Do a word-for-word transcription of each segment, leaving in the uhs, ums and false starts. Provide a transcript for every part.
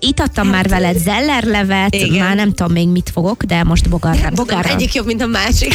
Itattam már veled zellerlevet, igen. Már nem tudom még mit fogok, de most bogarra. bogarra. Egyik jobb, mint a másik.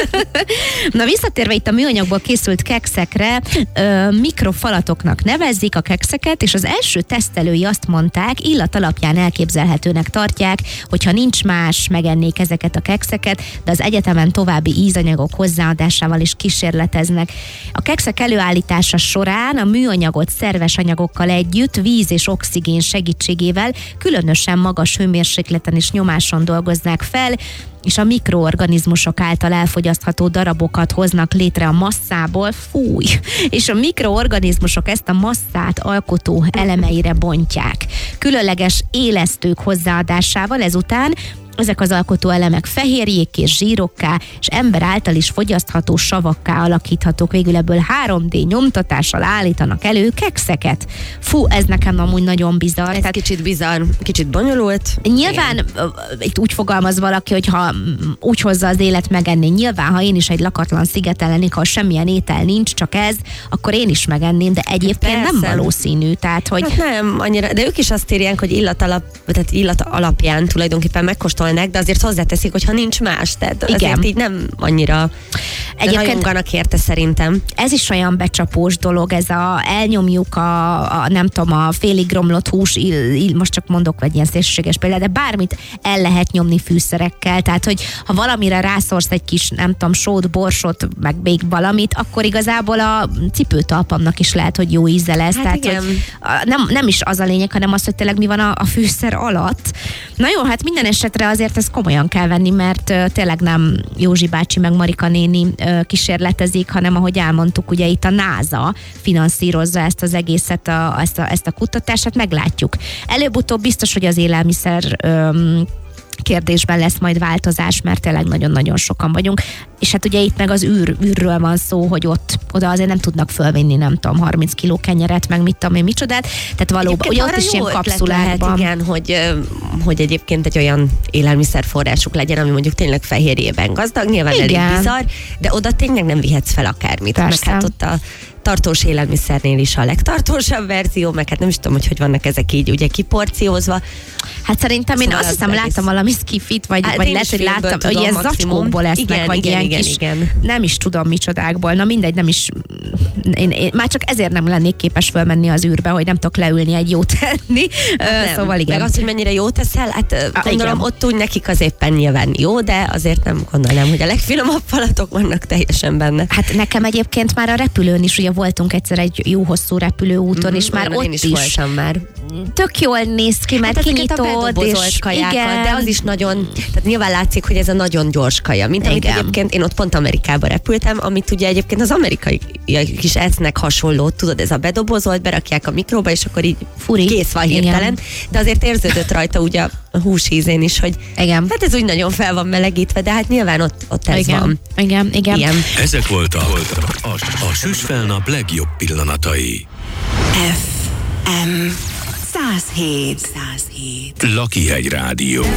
Na visszatérve itt a műanyagból készült kekszekre, ö, mikrofalatoknak nevezzik a kekszeket, és az első tesztelői azt mondták, illat alapján elképzelhetőnek tartják, hogyha nincs más, megennék ezeket a kekszeket, de az egyetemen további ízanyagok hozzáadásával is kísérleteznek. A kekszek előállítása során a műanyagot szerves anyagokkal együtt, víz és oxigén segítségével különösen magas hőmérsékleten és nyomáson dolgoznák fel, és a mikroorganizmusok által elfogyasztható darabokat hoznak létre a masszából, fúj, és a mikroorganizmusok ezt a masszát alkotó elemeire bontják. Különleges élesztők hozzáadásával ezután ezek az alkotó elemek fehérjékké és zsírokká, és ember által is fogyasztható savakká alakíthatók. Végül ebből három dé nyomtatással állítanak elő kekszeket. Fú, ez nekem amúgy nagyon bizarr. Ez Tehát kicsit bizarr, kicsit bonyolult. Nyilván igen. Itt úgy fogalmaz valaki, hogy ha úgy hozza az élet megenni, nyilván, ha én is egy lakatlan szigeten lennék, ha semmilyen étel nincs, csak ez, akkor én is megenném, de egyébként persze. Nem valószínű. Tehát, hogy... Hát nem, annyira, de ők is azt írják, hogy illat, alap, tehát illat alapján tulajdonképpen megkóstolják, de azért hozzáteszik, hogy ha nincs más, tehát igen. Azért így nem annyira rajonganak érte szerintem. Ez is olyan becsapós dolog, ez a elnyomjuk a, a nem tudom, a félig romlott hús, ill, ill, most csak mondok egy ilyen szélsőséges példát, de bármit el lehet nyomni fűszerekkel, tehát hogy ha valamire rászorsz egy kis, nem tudom, sót, borsot, meg még valamit, akkor igazából a cipőtalpamnak is lehet, hogy jó íze lesz. Hát tehát, igen. hogy nem, nem is az a lényeg, hanem az, hogy tényleg mi van a, a fűszer alatt. Na jó, hát minden esetre azért ezt komolyan kell venni, mert uh, tényleg nem Józsi bácsi meg Marika néni uh, kísérletezik, hanem ahogy elmondtuk, ugye itt a NASA finanszírozza ezt az egészet, a, ezt, a, ezt a kutatást, meglátjuk. Előbb-utóbb biztos, hogy az élelmiszer um, kérdésben lesz majd változás, mert tényleg nagyon-nagyon sokan vagyunk. És hát ugye itt meg az űr, űrről van szó, hogy ott oda azért nem tudnak fölvinni, nem tudom, harminc kiló kenyeret, meg mit tudom én, micsodát. Tehát valóban, ugye ott is ilyen kapszulákban. Igen, hogy, hogy egyébként egy olyan élelmiszerforrásuk legyen, ami mondjuk tényleg fehérjében gazdag, nyilván igen. Elég bizarr, de oda tényleg nem vihetsz fel akármit. Persze. Meg hát ott a tartós élelmiszernél is a legtartósabb verzió, meg hát nem is tudom, hogy hogy vannak ezek így ugye kiporciózva. Hát szerintem én szóval azt hiszem, láttam egész... valami skifit, vagy, hát vagy lehet, hogy láttam, hogy ilyen zacskókból lesznek, igen, vagy igen, ilyen igen, kis, igen. nem is tudom micsodákból, na mindegy, nem is, én, én, már csak ezért nem lennék képes fölmenni az űrbe, hogy nem tudok leülni egy jót tenni. Hát uh, szóval igen. Meg az, hogy mennyire jó teszel, hát ah, gondolom igen. Ott úgy nekik az éppen nyilván jó, de azért nem gondolnám, hogy a legfinomabb falatok vannak teljesen benne. Hát nekem egyébként már a repülőn is, ugye voltunk egyszer egy jó hosszú repülőúton, mm, és már ott is, is voltam már. Tök jól néz ki, mert hát kinyitod, és kajákat, igen. de az is nagyon, tehát nyilván látszik, hogy ez a nagyon gyors kaja, mint amit igen. Egyébként én ott pont Amerikába repültem, amit ugye egyébként az amerikai is esznek hasonló, tudod, ez a bedobozolt, berakják a mikróba, és akkor így Furi. Kész van hirtelen, igen. De azért érződött rajta ugye a húsízén is, hogy igen. Hát ez úgy nagyon fel van melegítve, de hát nyilván ott, ott ez igen. van. Igen, igen. Ilyen. Ezek voltak a, a, a Süsfelnap legjobb pillanatai. ef em száz hét. Lakihegy Rádió.